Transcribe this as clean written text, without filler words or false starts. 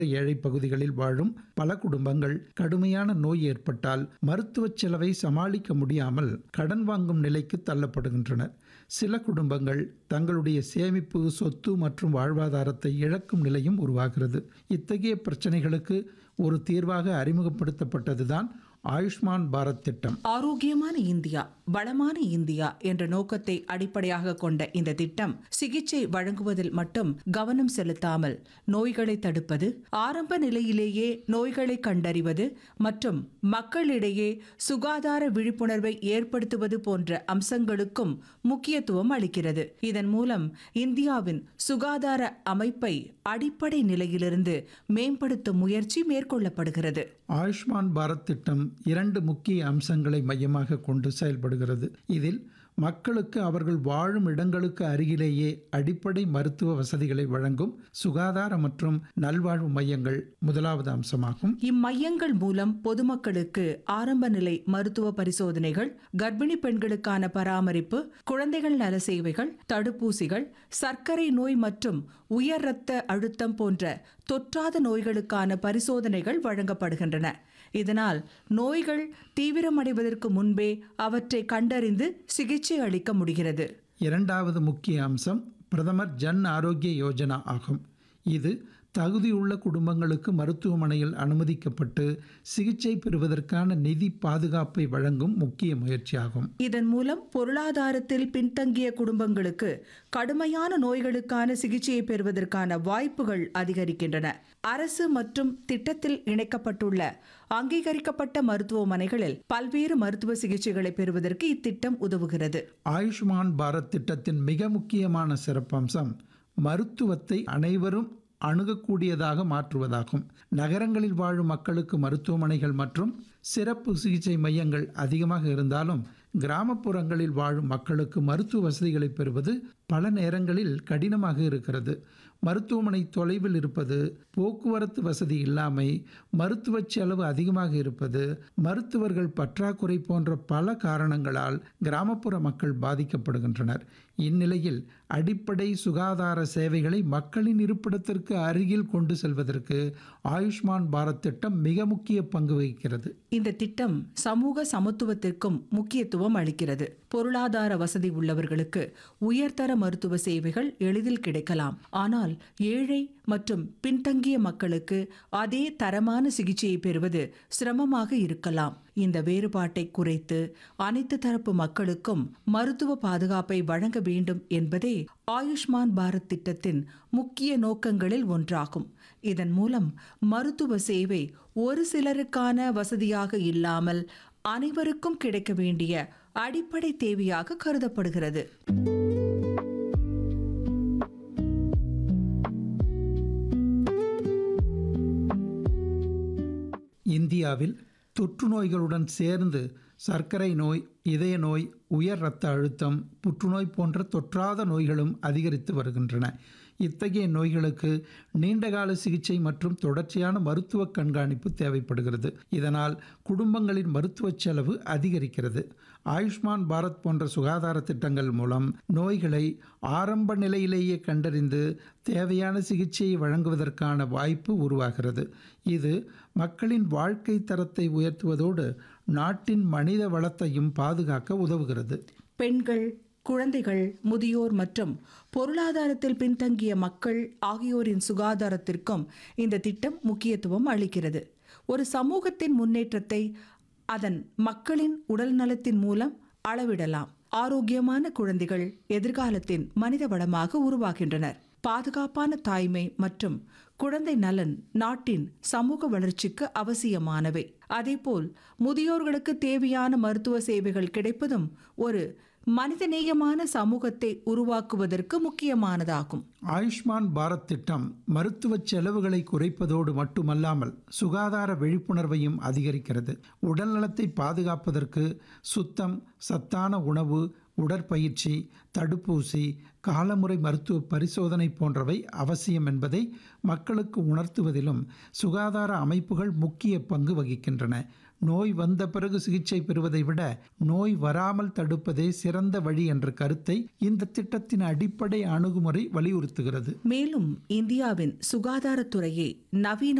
ஏழை பகுதிகளில் வாழும் பல குடும்பங்கள் கடுமையான நோய் ஏற்பட்டால் மருத்துவ செலவை சமாளிக்க முடியாமல் கடன் வாங்கும் நிலைக்கு தள்ளப்படுகின்றனர். சில குடும்பங்கள் தங்களுடைய சேமிப்பு, சொத்து மற்றும் வாழ்வாதாரத்தை இழக்கும் நிலையும் உருவாகிறது. இத்தகைய பிரச்சனைகளுக்கு ஒரு தீர்வாக அறிமுகப்படுத்தப்பட்டதுதான் ஆயுஷ்மான் பாரத் திட்டம். ஆரோக்கியமான இந்தியா, வளமான இந்தியா என்ற நோக்கத்தை அடிப்படையாக கொண்ட இந்த திட்டம் சிகிச்சை வழங்குவதில் மட்டும் கவனம் செலுத்தாமல் நோய்களை தடுப்பது, ஆரம்ப நிலையிலேயே நோய்களை கண்டறிவது மற்றும் மக்களிடையே சுகாதார விழிப்புணர்வை ஏற்படுத்துவது போன்ற அம்சங்களுக்கும் முக்கியத்துவம் அளிக்கிறது. இதன் மூலம் இந்தியாவின் சுகாதார அமைப்பை அடிப்படை நிலையிலிருந்து மேம்படுத்தும் முயற்சி மேற்கொள்ளப்படுகிறது. ஆயுஷ்மான் பாரத் திட்டம் 2 முக்கிய அம்சங்களை மையமாக கொண்டு செயல்படுகிறது. இதில் மக்களுக்கு அவர்கள் வாழும் இடங்களுக்கு அருகிலேயே அடிப்படை மருத்துவ வசதிகளை வழங்கும் சுகாதார மற்றும் நல்வாழ்வு மையங்கள் முதலாவது அம்சமாகும். இம்மையங்கள் மூலம் பொதுமக்களுக்கு ஆரம்ப நிலை மருத்துவ பரிசோதனைகள், கர்ப்பிணி பெண்களுக்கான பராமரிப்பு, குழந்தைகள் நல சேவைகள், தடுப்பூசிகள், சர்க்கரை நோய் மற்றும் உயர் இரத்த அழுத்தம் போன்ற தொற்றாத நோய்களுக்கான பரிசோதனைகள் வழங்கப்படுகின்றன. இதனால் நோய்கள் தீவிரமடைவதற்கு முன்பே அவற்றை கண்டறிந்து சிகிச்சை அளிக்க முடிகிறது. இரண்டாவது முக்கிய அம்சம் பிரதமர் ஜன் ஆரோக்கிய யோஜனா ஆகும். இது தகுதியுள்ள குடும்பங்களுக்கு மருத்துவமனையில் அனுமதிக்கப்பட்டு சிகிச்சை பெறுவதற்கான நிதி பாதுகாப்பை வழங்கும் முக்கிய முயற்சியாகும். இதன் மூலம் பொருளாதாரத்தில் பின்தங்கிய குடும்பங்களுக்கு கடுமையான நோய்களுக்கான சிகிச்சையை பெறுவதற்கான வாய்ப்புகள் அதிகரிக்கின்றன. அரசு மற்றும் திட்டத்தில் இணைக்கப்பட்டுள்ள அங்கீகரிக்கப்பட்ட மருத்துவமனைகளில் பல்வேறு மருத்துவ சிகிச்சைகளை பெறுவதற்கு இத்திட்டம் உதவுகிறது. ஆயுஷ்மான் பாரத் திட்டத்தின் மிக முக்கியமான சிறப்பம்சம் மருத்துவத்தை அனைவரும் அணுகக்கூடியதாக மாற்றுவதாகும். நகரங்களில் வாழும் மக்களுக்கு மருத்துவமனைகள் மற்றும் சிறப்பு சிகிச்சை மையங்கள் அதிகமாக இருந்தாலும் கிராமப்புறங்களில் வாழும் மக்களுக்கு மருத்துவ வசதிகளை பெறுவது பல நேரங்களில் கடினமாக இருக்கிறது. மருத்துவமனை தொலைவில் இருப்பது, போக்குவரத்து வசதி இல்லாமை, மருத்துவ செலவு அதிகமாக இருப்பது, மருத்துவர்கள் பற்றாக்குறை போன்ற பல காரணங்களால் கிராமப்புற மக்கள் பாதிக்கப்படுகின்றனர். இந்நிலையில் அடிப்படை சுகாதார சேவைகளை மக்களின் இருப்பிடத்திற்கு அருகில் கொண்டு செல்வதற்கு ஆயுஷ்மான் பாரத் திட்டம் மிக முக்கிய பங்கு வகிக்கிறது. இந்த திட்டம் சமூக சமத்துவத்திற்கும் முக்கியத்துவம் அளிக்கிறது. பொருளாதார வசதி உள்ளவர்களுக்கு உயர்தர மருத்துவ சேவைகள் எளிதில் கிடைக்கலாம். ஆனால் ஏழை மற்றும் பின்தங்கிய மக்களுக்கு அதே தரமான சிகிச்சையை பெறுவது சிரமமாக இருக்கலாம். இந்த வேறுபாட்டை குறைத்து அனைத்து தரப்பு மக்களுக்கும் மருத்துவ பாதுகாப்பை வழங்க வேண்டும் என்பதே ஆயுஷ்மான் பாரத் திட்டத்தின் முக்கிய நோக்கங்களில் ஒன்றாகும். இதன் மூலம் மருத்துவ சேவை ஒரு சிலருக்கான வசதியாக இல்லாமல் அனைவருக்கும் கிடைக்க வேண்டிய அடிப்படை தேவையாக கருதப்படுகிறது. இந்தியாவில் தொற்று நோய்களுடன் சேர்ந்து சர்க்கரை நோய், இதய நோய், உயர் இரத்த அழுத்தம், புற்றுநோய் போன்ற தொற்றாத நோய்களும் அதிகரித்து வருகின்றன. இத்தகைய நோய்களுக்கு நீண்டகால சிகிச்சை மற்றும் தொடர்ச்சியான மருத்துவ கண்காணிப்பு தேவைப்படுகிறது. இதனால் குடும்பங்களின் மருத்துவ செலவு அதிகரிக்கிறது. ஆயுஷ்மான் பாரத் போன்ற சுகாதார திட்டங்கள் மூலம் நோய்களை ஆரம்ப நிலையிலேயே கண்டறிந்து தேவையான சிகிச்சையை வழங்குவதற்கான வாய்ப்பு உருவாகிறது. இது மக்களின் வாழ்க்கை தரத்தை உயர்த்துவதோடு நாட்டின் மனித வளத்தையும் பாதுகாக்க உதவுகிறது. பெண்கள், குழந்தைகள், முதியோர் மற்றும் பொருளாதாரத்தில் பின்தங்கிய மக்கள் ஆகியோரின் சுகாதாரத்திற்கும் இந்த திட்டம் முக்கியத்துவம் அளிக்கிறது. ஒரு சமூகத்தின் முன்னேற்றத்தை அதன் மக்களின் உடல் நலத்தின் மூலம் அளவிடலாம். ஆரோக்கியமான குழந்தைகள் எதிர்காலத்தின் மனித வளமாக உருவாகின்றனர். பாதுகாப்பான தாய்மை மற்றும் குழந்தை நலன் நாட்டின் சமூக வளர்ச்சிக்கு அவசியமானவை. அதேபோல் முதியோர்களுக்கு தேவையான மருத்துவ சேவைகள் கிடைப்பதும் ஒரு மனிதநேயமான சமூகத்தை உருவாக்குவதற்கு முக்கியமானதாகும். ஆயுஷ்மான் பாரத் திட்டம் மருத்துவ செலவுகளை குறைப்பதோடு மட்டுமல்லாமல் சுகாதார விழிப்புணர்வையும் அதிகரிக்கிறது. உடல்நலத்தை பாதுகாப்பதற்கு சுத்தம், சத்தான உணவு உடற்பயிற்சி, தடுப்பூசி, காலமுறை மருத்துவ பரிசோதனை போன்றவை அவசியம் என்பதை மக்களுக்கு உணர்த்துவதிலும் சுகாதார அமைப்புகள் முக்கிய பங்கு வகிக்கின்றன. நோய் வந்த பிறகு சிகிச்சை பெறுவதை விட நோய் வராமல் தடுப்பதே சிறந்த வழி என்ற கருத்தை இந்த திட்டத்தின் அடிப்படை அணுகுமுறை வலியுறுத்துகிறது. மேலும் இந்தியாவின் சுகாதாரத்துறையை நவீன